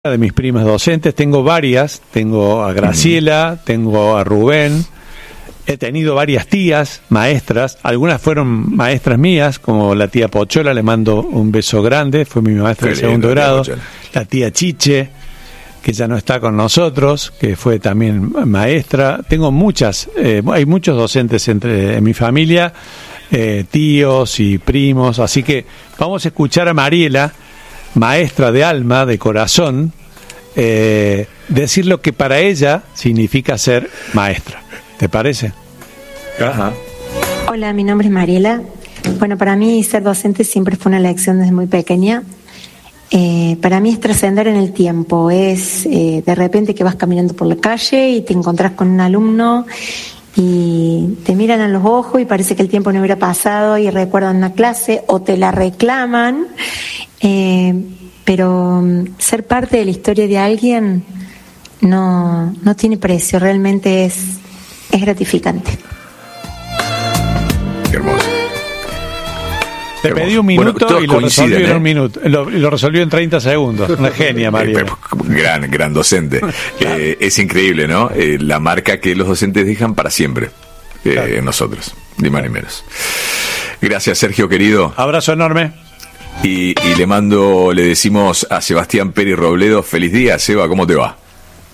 de mis primas docentes, tengo varias, tengo a Graciela, tengo a Rubén, he tenido varias tías, maestras, algunas fueron maestras mías, como la tía Pochola, le mando un beso grande, fue mi maestra de segundo grado, la tía Chiche, que ya no está con nosotros, que fue también maestra, tengo muchas, hay muchos docentes en mi familia, tíos y primos, así que vamos a escuchar a Mariela, maestra de alma, de corazón, decir lo que para ella significa ser maestra. ¿Te parece? Ajá. Hola, mi nombre es Mariela. Bueno, para mí ser docente siempre fue una elección desde muy pequeña. Para mí es trascender en el tiempo, es de repente que vas caminando por la calle y te encontrás con un alumno y te miran a los ojos y parece que el tiempo no hubiera pasado y recuerdan una clase o te la reclaman. Pero ser parte de la historia de alguien no tiene precio, realmente es gratificante. Qué hermoso. Te pedí un minuto bueno, y lo resolvió en un minuto, lo resolvió en 30 segundos. Una genia, María. Gran docente. Claro. Es increíble, ¿no? La marca que los docentes dejan para siempre en nosotros, ni más ni menos. Gracias, Sergio, querido. Abrazo enorme. Y le decimos a Sebastián Peri Robledo, feliz día. Seba, ¿cómo te va?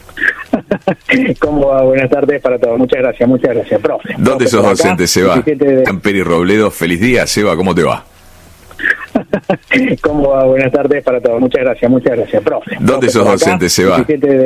¿Cómo va? Buenas tardes para todos. Muchas gracias, profe. ¿Dónde sos docente, Seba? Sebastián Peri Robledo, feliz día. Seba, ¿cómo te va? ¿Cómo va? Buenas tardes para todos. Muchas gracias, profe. ¿Dónde sos docente, Seba?